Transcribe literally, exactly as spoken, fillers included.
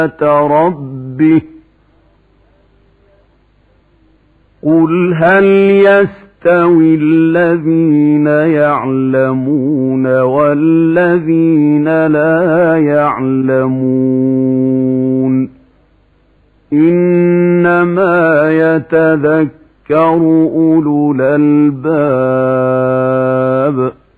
ربه قل هل يستوي الذين يعلمون والذين لا يعلمون إنما يتذكر أولو الألباب